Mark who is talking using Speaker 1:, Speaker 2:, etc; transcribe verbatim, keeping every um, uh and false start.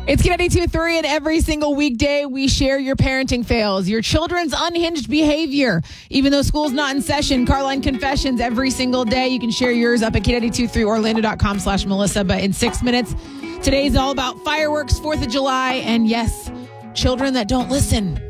Speaker 1: It's K ninety-two three, and every single weekday we share your parenting fails, your children's unhinged behavior. Even though school's not in session, Carline Confessions every single day. You can share yours up at K ninety-two three Orlando.com slash Melissa. But in six minutes, today's all about fireworks, fourth of July, and yes, children that don't listen.